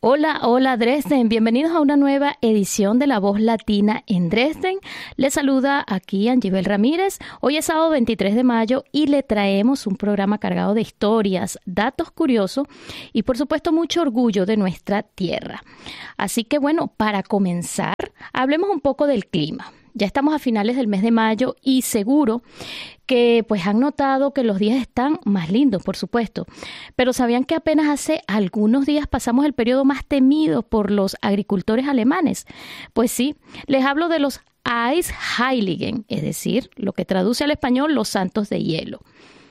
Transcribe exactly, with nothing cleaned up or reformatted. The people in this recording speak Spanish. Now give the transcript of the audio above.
Hola, hola Dresden, bienvenidos a una nueva edición de La Voz Latina en Dresden. Les saluda aquí Angibel Ramírez. Hoy es sábado veintitrés de mayo y le traemos un programa cargado de historias, datos curiosos y por supuesto mucho orgullo de nuestra tierra. Así que bueno, para comenzar, hablemos un poco del clima. Ya estamos a finales del mes de mayo y seguro que pues han notado que los días están más lindos, por supuesto. Pero ¿sabían que apenas hace algunos días pasamos el periodo más temido por los agricultores alemanes? Pues sí, les hablo de los Eisheiligen, es decir, lo que traduce al español los santos de hielo.